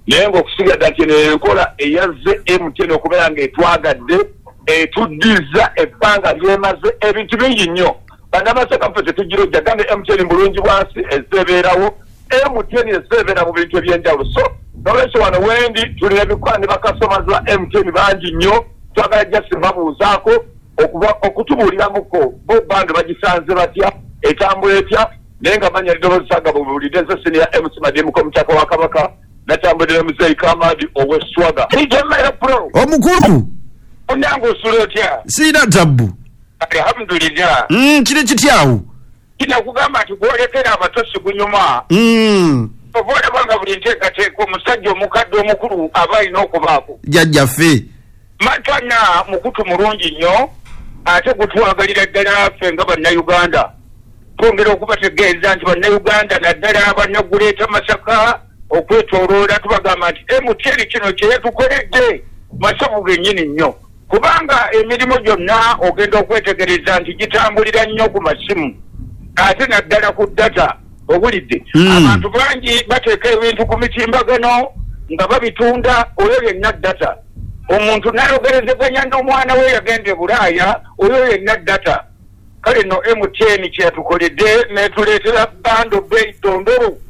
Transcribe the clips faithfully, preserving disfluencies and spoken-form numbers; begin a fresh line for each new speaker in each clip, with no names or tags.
nengo kusigadde nti enkola eyazze M T N okubeera ng'etwagadde etuddiza ebbanga lyemaze ebintu bingi nnyo bannamasaka ffe tetugirojja gambe M T N bulungi bwansi ezeebeerawo M T N ezeebeera mu bintu eby'enjawulo so nolwekyo wano wendi tulina ebikwani bakastomers ba M T N bangi nnyo twagala jasi babuuzaako okutubuuliramuko bo bando bagisanze batya etambula etya naye nga manya lidoboozi saga bubuulidde nze senior M C Madimuko omutaka wa Kabaka natambulira muzeeyi Kamadi ow'Eswaga ijemera pro
omukulu
onyango osula otya
sina tabbu
alhamdulillah
mm kile kityawo
kina kugamba nti gwolekera abatosi gunyuma
mm
obola banga buli nteekateeka omusajja omukadde omukulu aba alina okubaako
jajjaffe
matana mukutu mulungi nnyo ate gutwagalira ddala ffe nga bannayuganda twongera okubategeeza nti bannayuganda naddala bannaguleeta Masaka okwetooloola tubagamba nti M T N kino kye yatukoledde masabu gennyini nnyo kubanga emirimu gyonna ogenda okwetegereza nti gitambulira nnyo ku masimu ate naddala ku data obulidde
mm.
abantu bangi bateeka ebintu ku mitimbagano nga babitunda oyo yenna data omuntu nayogerezeganya n'omwana we yagenda e Bulaaya oyo yenna data kale no M T N kye yatukoledde netuleetera bando beeyi tondoro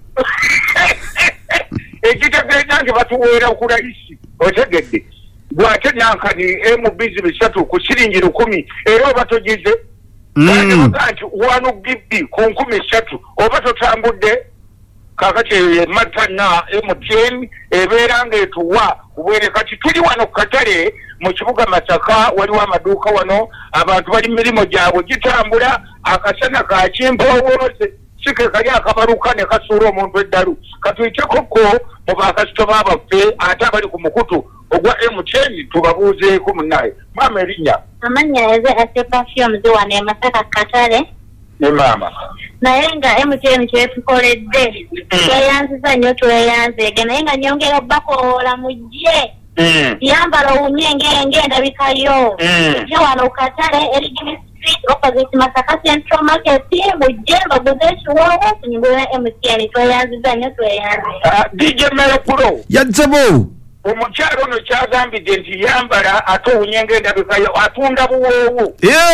ekitegeeza nti batuweera okulayisi otegedde bw'ate nankani M B bisatu ku siringi lukumi era oba togize baga nti wano gibbi ku nkumi ssatu oba totambudde kakati matana M T N ebeera ng'etuwa ubwere kati tuli wano ku katale mu kibuga Masaka waliwo amaduuka wano abantu bali mirimo gyabwe gitambula akasana ka kimpowooze sike kali akabaruka ne kasuula omuntu eddalu katuyiteekoko mu bakasitoma baffe ate abali ku mukutu ogwa M T N tubabuuzeeko munnaye maama erinnya
amanya eze asepafyo mzi wano e Masaka katale
ne maama
naye nga M T N kyetukoledde tweyanziza nnyo tweyanzeege naye nga nyongera bakoola mujje yambala owunye ng'endabikayo ejje wano katale erigini street opposite Masaka Central Market mujje mbaguze ekiwoowo kunyumbira M T N tweyanziza nnyo tweyanze
D J Melopuro
yazzebo
omukyalo ono kyagambidde nti yambala ate owunye ng'endabikayo atunda buwoowo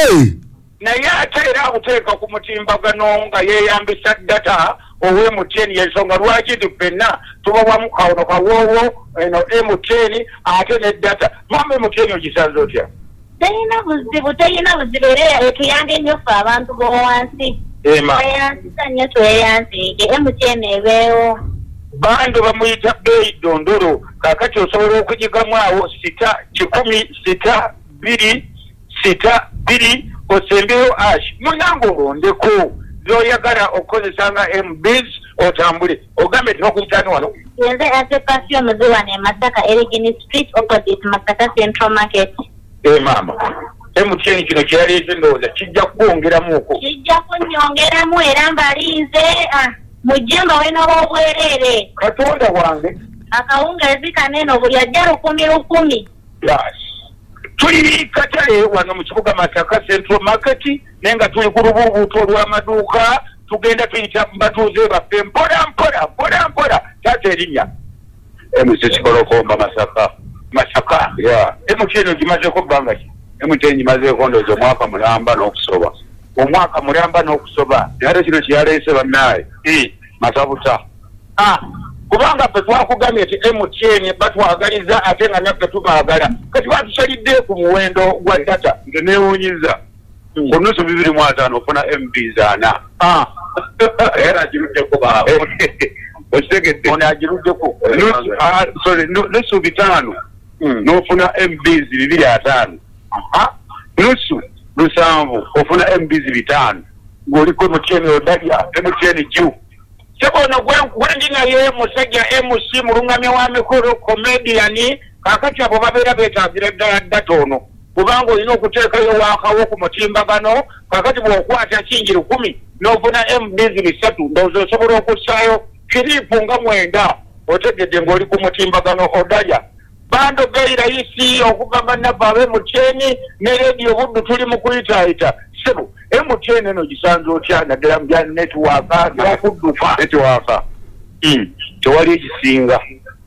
naye ate era abuteeka ku mutimbagano nga yeeyambisa data owe M T N yensonga lwaki ffenna tubawamu kawono kawoowo eno M T N ate ne data mama M T N ogisanze otya
teyina buzibu teyina buzibu era etuyange nnyo ffe abantu b'owansi tweyanzisa nnyo tweyanziige M T N ebeewo
bando bamuyita beeyi dondoro kakati osobola okugigamu awo sita kikumi sita bbiri sita bbiri osembeyo ash munango olondeko zoyagala okukozesa nga M Bs otambule ogambe tinokuyitani wano
yenze asepasiyo muzi wano e Masaka erigini street opposite Masaka Central Market
e mama M T N kino kyeyaleeze ndowooza kijja kukwongeramuko
kijja kunnyongeramu era mbalinze mujje mbaweenoba obwereere
katonda wange
akawungeezi kaneeno buli ajja lukumi lukumi
tuli katale wano mu kibuga Masaka Central Market naye nga tuli ku lubuubuuto olw'amaduuka tugenda tuyita mbatuuze baffe mpola mpola mpola mpola taata erinnya M C Kolokomba Masaka Masaka M T N gimazeeko bbanga ki M T N gimazeeko ndowooza omwaka mulamba n'okusoba omwaka mulamba n'okusoba ate kino kyeyaleese bannaaye masabuta kubanga ffe twakugambye nti M T N batwagaliza ate nga naffe tubaagala kati batusalidde ku muwendo gwa data nze neewuunyiza ku nusu bibiri mu ataano ofuna M Bs ana era agiruddeko baawe okitegedde ono agiruddeko sorry nusu bitaano n'ofuna M Bs bibiri ataano nusu lusanvu ofuna M Bs bitaano ng'oliko M T N odalya M T N ju Sebono gwendi naye musajja M C mulungamya wa mikolo comedian kakati abo babeera beetaagira ddala data ono kubanga olina okuteekayo waakawo ku mutimbagano kakati bw'okwata kingi lukumi n'ofuna M Bs bisatu ndowooza osobola okussaayo kiriipu nga mwenda otegedde ng'oli ku mutimbagano odalya bando beeyi rayisi okugamba nabba abe M T N ne rediyo buddu tuli mu kuyitaayita sebo M T N eno gisanze otya naddala mu bya netiwaaka n'okudduka netiwaaka tewali ekisinga